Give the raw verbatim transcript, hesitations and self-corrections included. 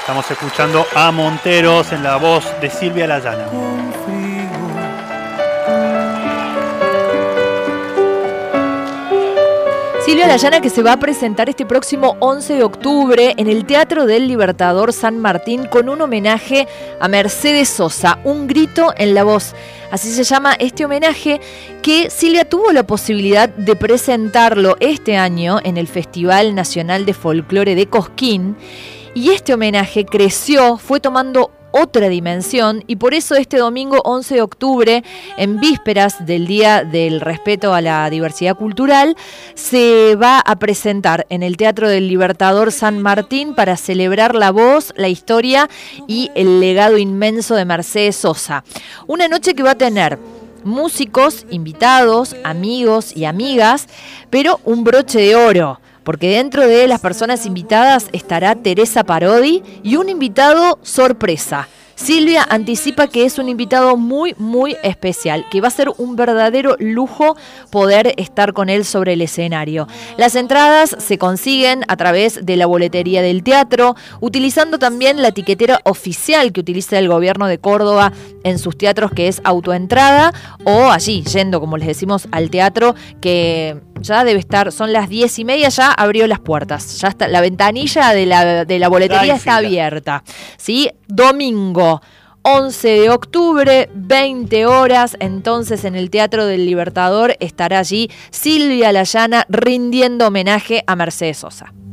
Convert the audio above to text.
Estamos escuchando a Monteros en la voz de Silvia Layana. Silvia Layana, que se va a presentar este próximo once de octubre en el Teatro del Libertador San Martín con un homenaje a Mercedes Sosa, un grito en la voz. Así se llama este homenaje, que Silvia tuvo la posibilidad de presentarlo este año en el Festival Nacional de Folclore de Cosquín. Y este homenaje creció, fue tomando otra dimensión, y por eso este domingo once de octubre, en vísperas del Día del Respeto a la Diversidad Cultural, se va a presentar en el Teatro del Libertador San Martín para celebrar la voz, la historia y el legado inmenso de Mercedes Sosa. Una noche que va a tener músicos, invitados, amigos y amigas, pero un broche de oro, porque dentro de las personas invitadas estará Teresa Parodi y un invitado sorpresa. Silvia anticipa que es un invitado muy, muy especial, que va a ser un verdadero lujo poder estar con él sobre el escenario. Las entradas se consiguen a través de la boletería del teatro, utilizando también la etiquetera oficial que utiliza el gobierno de Córdoba en sus teatros, que es Autoentrada, o allí, yendo, como les decimos, al teatro, que ya debe estar, son las diez y media, ya abrió las puertas, ya está, la ventanilla de la, de la boletería está abierta, ¿sí? Domingo once de octubre, veinte horas, entonces en el Teatro del Libertador estará allí Silvia Layana rindiendo homenaje a Mercedes Sosa.